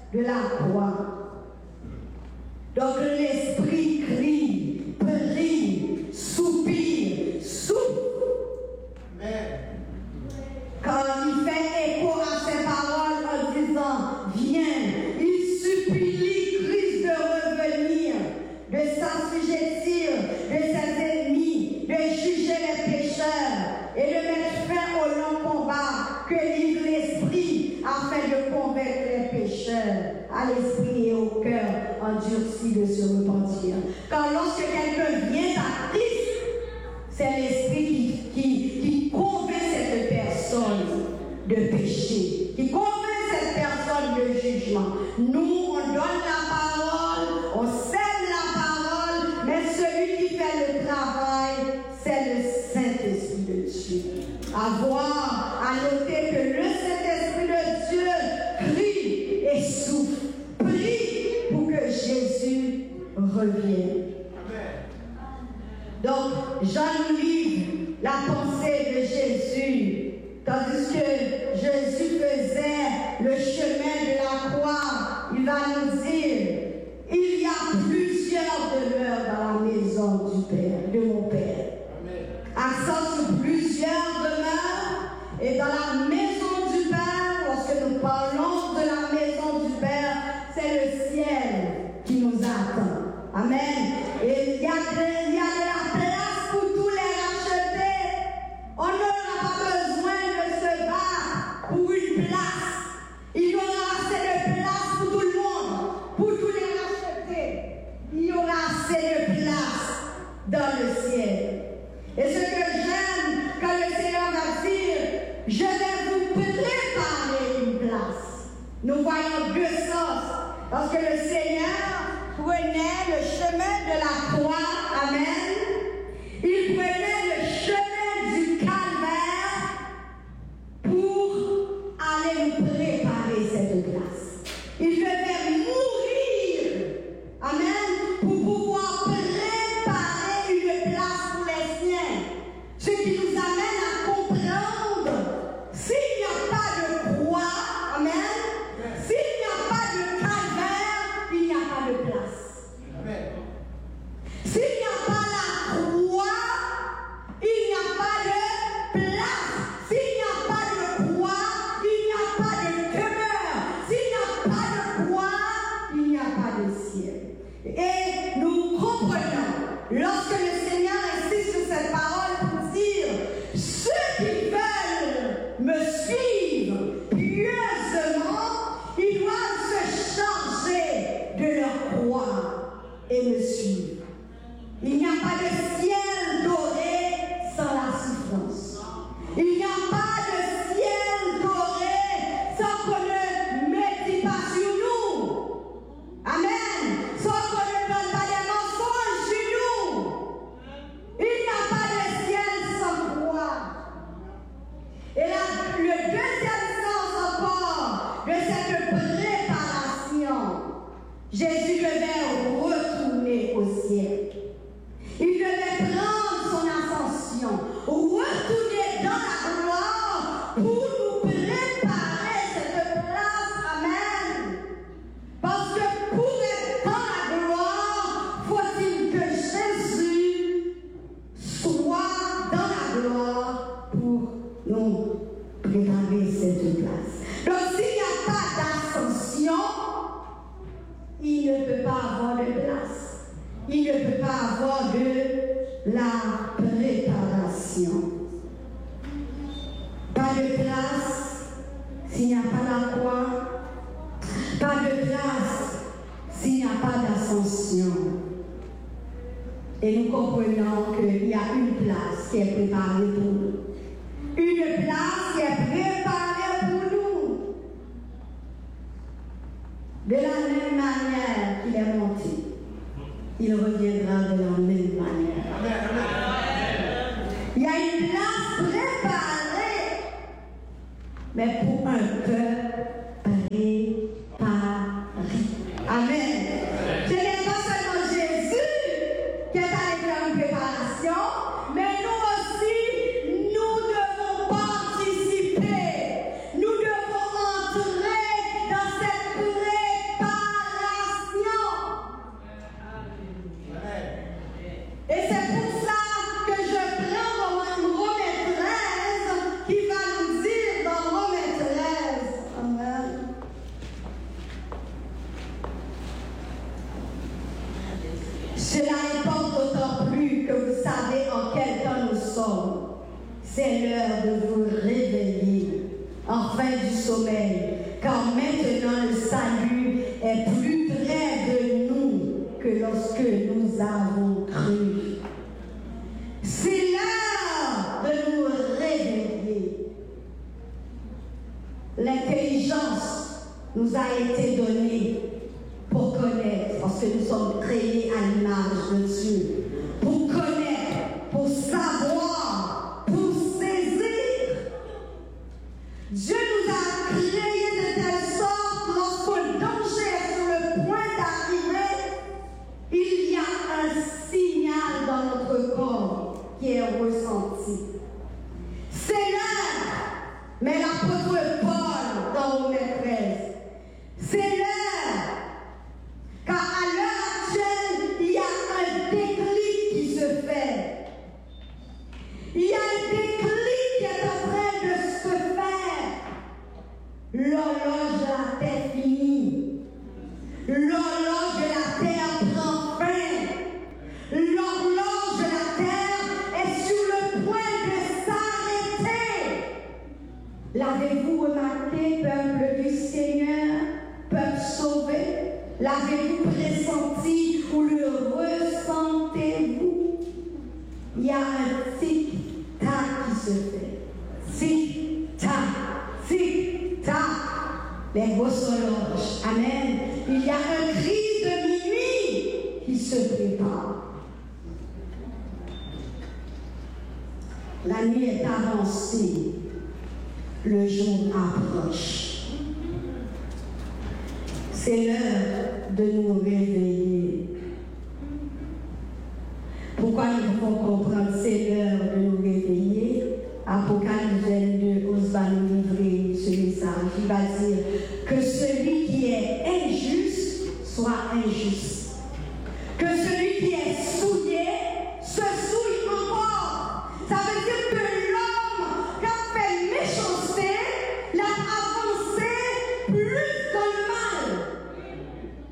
de la croix. Donc l'esprit crie, prie, soupire, souffle. Quand il fait écho à ses paroles en disant, viens, il supplie Christ de revenir, de s'assujettir de ses ennemis, de juger les pécheurs et de mettre fin au long combat que livre l'esprit afin de convaincre les pécheurs à l'esprit et au cœur endurci de se repentir. Car lorsque quelqu'un vient à Christ, c'est l'esprit qui convainc cette personne de péché, qui convainc cette personne de jugement. Nous, on donne la parole, on sème la parole, mais celui qui fait le travail, c'est le Saint-Esprit de Dieu. Avoir à noter que le Saint-Esprit de Dieu crie et souffle, prie pour que Jésus revienne. Donc, Jean nous livre la pensée de Jésus, tandis que Jésus faisait le chemin de la croix. Il va nous dire, il y a plusieurs demeures dans la maison du Père, de mon Père. Accent sur plusieurs demeures, et dans la maison du Père, lorsque nous parlons de la maison du Père, c'est le ciel qui nous attend. Amen. Et il y a de la place pour tous les rachetés. On n'aura pas besoin de se battre pour une place. Il y aura assez de place pour tout le monde, pour tous les rachetés. Il y aura assez de place dans le ciel. Et ce que j'aime, quand le Seigneur va dire, je vais vous préparer une place. Nous voyons deux sens. Parce que le Seigneur prenait le chemin de la croix. Amen. Il prenait le chemin du calvaire pour aller nous préparer cette place. Il devait mourir. Amen. Pour pouvoir préparer une place pour les siens. Ce qui nous amène à comprendre, s'il n'y a pas de croix, amen, s'il n'y a pas de calvaire, il n'y a pas de place. Amen. S'il n'y a pas la croix, il n'y a pas de place. S'il n'y a pas de croix, il n'y a pas de demeure. S'il n'y a pas de croix, il n'y a pas de ciel. Et nous comprenons, lorsque le Seigneur insiste sur cette parole pour dire, ceux qui veulent me suivre pieusement, ils doivent se charger de leur croix et me suivre. Il n'y a pas de ciel doré sans la souffrance. Il n'y a pas de ciel doré sans qu'on ne médite pas sur nous. Amen. Sans qu'on ne donne pas des mensonges sur nous. Il n'y a pas de ciel sans croix. Et là, le deuxième sens encore de cette préparation, Jésus devait retourner au ciel. Il devait prendre son ascension, retourner dans la gloire pour nous préparer cette place. Amen. Parce que pour être dans la gloire, faut-il que Jésus soit dans la gloire pour nous préparer cette place. Donc s'il n'y a pas d'ascension, il ne peut pas avoir de place. Il ne peut pas avoir de la préparation. Pas de place s'il n'y a pas la croix. Pas de place s'il n'y a pas d'ascension. Et nous comprenons qu'il y a une place qui est préparée pour nous. Une place qui est préparée pour nous. De la même manière qu'il est monté, il reviendra de la même manière. Il y a une place préparée, mais pour un peuple préparé. Amen. Ce n'est pas seulement Jésus qui est allé faire une préparation, mais nous aussi, nous devons participer. Nous devons entrer dans cette préparation. c'est l'heure de vous réveiller, enfin du sommeil, car maintenant le salut est plus près de nous que lorsque nous avons cru. C'est l'heure de nous réveiller. L'intelligence nous a été donnée pour connaître, parce que nous sommes créés à l'image de Dieu, pour connaître, pour savoir, pour saisir. Dieu nous a créés de telle sorte, lorsqu'un danger est sur le point d'arriver, il y a un signal dans notre corps qui est ressenti. C'est l'heure, mais l'apôtre Paul, dans Romains 13, c'est l'heure, car à l'heure actuelle, il y a un déclic qui se fait. Il y a un déclic qui est en train de se faire. L'horloge de la terre finit. L'horloge de la terre prend fin. L'horloge de la terre est sur le point de s'arrêter. L'avez-vous remarqué, peuple du Seigneur, peuple sauvé? L'avez-vous pressenti ou le ressentez-vous? Il y a un tic-tac qui se fait. Tic-tac, tic-tac. Les grosses horloges. Amen. Il y a un cri de minuit qui se prépare. La nuit est avancée. Le jour approche. C'est l'heure de nous réveiller. Pourquoi nous devons comprendre c'est l'heure de nous réveiller? Apocalypse 22, Ose va nous livrer ce message. Il va dire que celui qui est injuste soit injuste. Que celui qui est souillé se souille encore. Ça veut dire que l'homme qui a fait méchanceté l'a avancé plus dans le